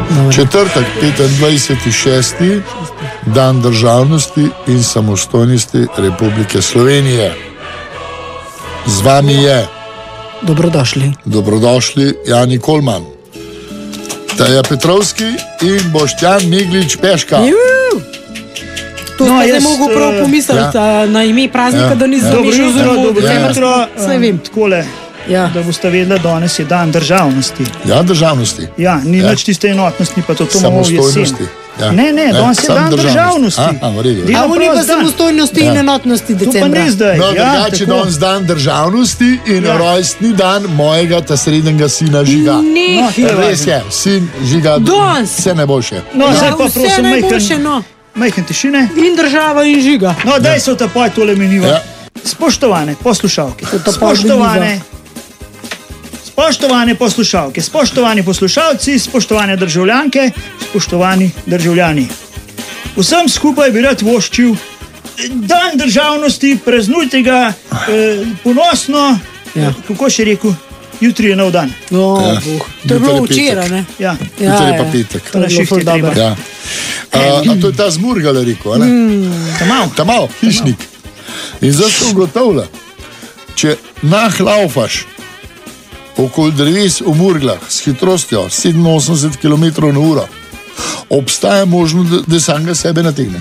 Četrtek, 25.6. dan državnosti in samostojnosti Republike Slovenije. Z vami je Dobrodošli Jani Kolman, Taja Petrovski in Boštjan Meglič Peška. To je mogo prav pomisliti na ime praznika, da ni zamišljal Dobro, takole, da boste vedeli, danes je dan državnosti. Ja, državnosti. Ja, ni nič tiste enotnosti, pa to imamo v jesen. Ne, danes je dan državnosti. A oni pa samostojnosti in enotnosti decembra. To pa ne zdaj. No, drugače danes dan državnosti in rojstni dan mojega srednjega sina Žiga. Res je, sin Žiga, vse najboljše. No, zdaj pa prosim, majhen tišine. In država in Žiga. No, daj se utapaj tole menivo. Spoštovane poslušalke, spoštovane poslušalke, spoštovani poslušalci, spoštovane državljanke, spoštovani državljani. Vsem skupaj bi rad voščil dan državnosti, praznujte ga ponosno, kako še rekel, jutri je nov dan. To je bilo včeraj, ne? Jutri je pa petek. To je šifr treba. A to je ta zmurgala rekel, ne? Tamal, hišnik. In zdaj se ugotovlja, če nahlaufaš okoli dreves v Murglah s hitrostjo 87 km/h, obstaja možnost, da samega sebe nategneš.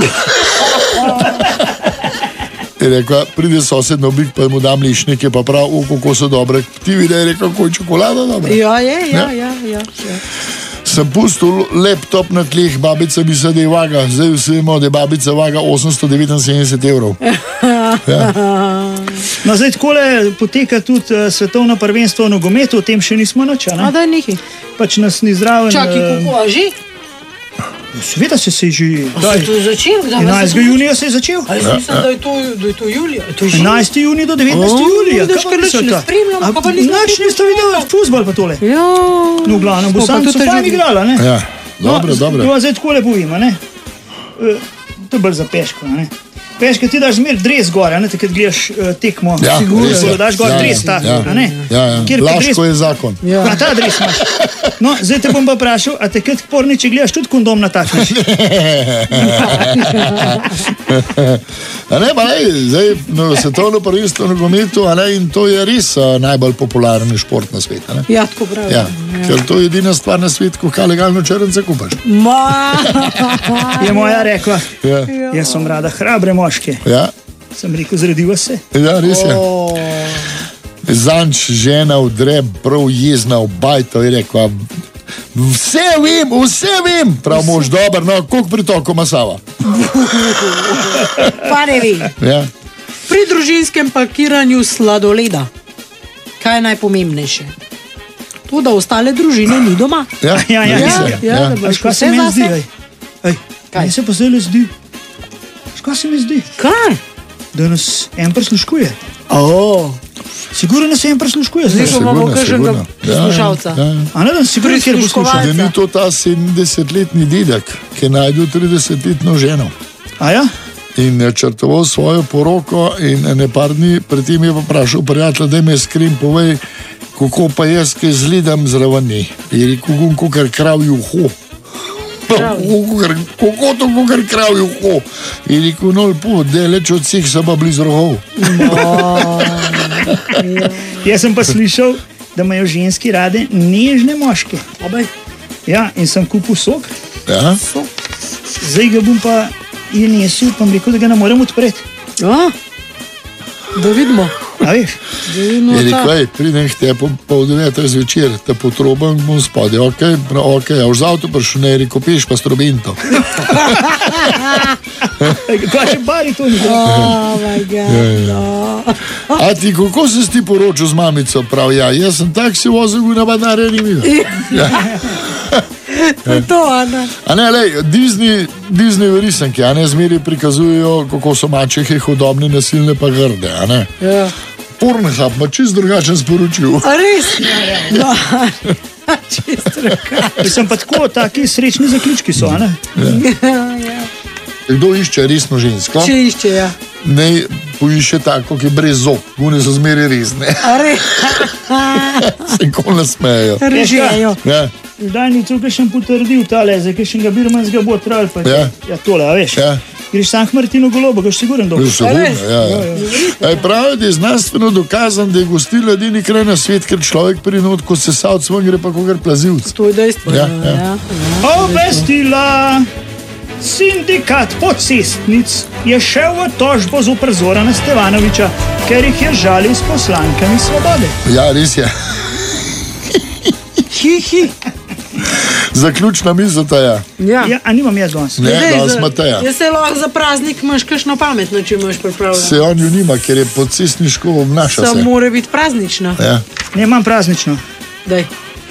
Je rekel, pride sosed na oblik, pa mu dam lešnike, pa prav, kako so dobre. Ti vidi, je rekel, kako je čokolada dobra. Ja. Sem pustil laptop na tleh, babica misli, da je vaga. Zdaj vsi vemo, da je babica vaga 879 evrov. No, zdaj takole poteka tudi svetovno prvenstvo v nogometu, o tem še nismo nič, ne? Da je nekaj. Pač nas ni zraven. Čakaj, kako, že? Seveda se je že... A se to začel? 11. junija se je začel. A jaz mislim, da je to julija. 11. junij do 19. julija. Vidiš, kar nič ne spremljamo, pa nismo... Nič niste videli fuzbal pa tole. No, v glavnem, bo sam so fajn igrala, ne? Ja, dobro. No, zdaj takole povima, ne? To je bolj za Peško, ne? Peška, ti daš zmer dres gor, ne, takrat gledaš tekmo, sigurno, daš gor dres tak, ne? Laško je zakon. A ta dres imaš. No, zdaj te bom pa vprašal, a takrat k porniči gledaš tudi kondom natakneš? A ne, pa ne, zdaj svetovno prvenstvo v nogometu, a ne, in to je res najbolj popularni šport na svetu, ne? Ja, tako pravi. Ker to je edina stvar na svetu, ko kaj legalno črnce kupaš. Je moja rekla. Jaz sem rada hrabre moške. Ja. Sem rekel, zrediva se. Ja, res je. Zanč žena v dreb, prav jezna v bajto, je rekla, vse vem, prav mož dober, no, koliko pritokov ima Sava? Pa ne vem. Ja. Pri družinskem pakiranju sladoleda, kaj je najpomembnejše? To, da ostale družine ni doma. Ja, da boš kaj se mi zdi. Kaj se pa zdaj zdi? Kaj se mi zdi? Kaj? Da nas en prisluškuje. Sigurno nas en prisluškuje. Zdaj pa imamo kakšnega poslušalca. A ne, da si sigurno kjer poslušal. Da ni to ta 70-letni dedek, ki je najdel 30-letno ženo. A ja? In je črtoval svojo poroko in nepar dni pred tem je pa vprašal prijatelja, da me skrim, povej, kako pa jaz, ki zledam zraven njej. Je rekel, kakor kravji uho. Kako to, kakor kravji uho. Je rekel, no, lepo, deleč od vseh so pa blizu rohov. Jaz sem pa slišal, da imajo ženski rade nežne moške. Ja, in sem kupil sok. Ja. Zdaj ga bom pa nesel, pa mi rekel, da ga ne morem odpreti. Da vidimo. A veš? Je rekel, pridem k tebi pol 9 zvečer, te potrobam, bom spodaj, ok, a už z avto prišel, ne, rekel, peš pa strobento. Kaj še bari to ni? A ti, kako se ti poročil z mamico? Prav, ja, jaz sem tak si vozil na banare, ni videl. To, Ana. A ne, lej, Disney risanke, a ne, zmeri prikazujejo, kako so mačehe hudobne, nasilne pa grde, a ne? Ja. Pornhub ima čist drugačen sporočil. A res? Čist drugačen. Sem pa tako, taki srečni zaključki so, a ne? Ja. Kdo išče resno žensko? Če išče, ja. Ne poišče tako, ki je brez zob, gune so zmeri resne. A res? Se ko nasmejo. Režijo. Ja. Daj ni tukaj še potrdil tale, za kakšnega birmanskega bo trajal. Ja, tole, a veš. Ja. Greš sam k Martinu Golobu, ga siguren dobro. Pravi, da je znanstveno dokazan, da je gostil edini kraj na svet, ker človek prinod, ko se savc ven gre pa kogar plazivc. To je dejstvo. Obvestila! Sindikat podcestnic je šel v tožbo zoper Zorana Stevanovića, ker jih je žalil s poslankami Svobode. Ja, res je. Zaključna misel ta je. Ja, a nimam jaz danes. Ne, danes ima ta je. Jaz se lahko za praznik imaš kakšno pametno, če imaš pripravljeno. Se on ju nima, ker je podcestniško obnaša se. Samo mora biti praznično. Ja. Ne, imam praznično. Daj.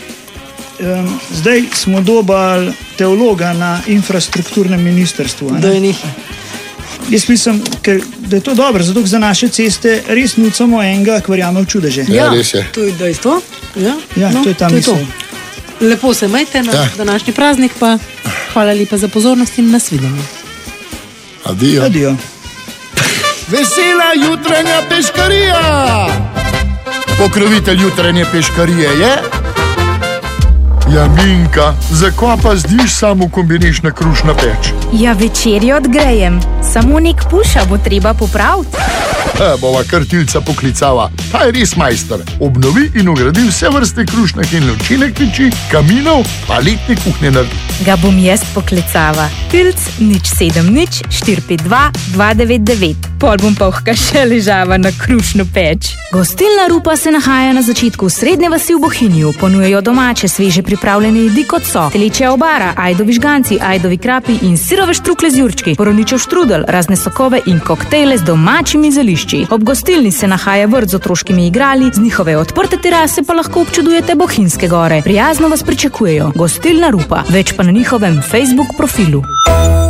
Zdaj smo dobali teologa na infrastrukturnem ministrstvu. Daj ni. Jaz mislim, da je to dobro, zato za naše ceste res nucamo enega, ki verjame v čudeže. Ja, res je. To je dejstvo. Ja, to je ta misel. Lepo se majte na današnji praznik, pa hvala lepa za pozornost in nas vidimo. Adijo. Adijo. Vesela jutranja peškarija! Pokrovitelj jutranje peškarije je... Ja, Minka, zakaj pa zdiš samo kombiniš na krušna peč? Ja, večerjo odgrejem, samo nek puša bo treba popraviti. Bova kartilca poklicava, ta je res majster. Obnovi in ugradi vse vrste krušnih in lučinek peči, kaminov, pa letne kuhne naredi. Ga bom jaz poklicava. Tilc 070 452 299. Pol bom pa še ležava na krušno peč. Gostilna Rupa se nahaja na začetku srednje vasi v Bohinju. Ponujajo domače, sveže pripravljene jedi kot so telečja obara, ajdovi žganci, ajdovi krapi in sirove štrukle z jurčki, borovničev štrudel, razne sokove in koktejle z domačimi zelišči. Ob gostilni se nahaja vrt z otroškimi igrali, z njihove odprte terase pa lahko občudujete Bohinjske gore. Prijazno vas pričakujejo. Gostilna Rupa, več pa na njihovem Facebook profilu.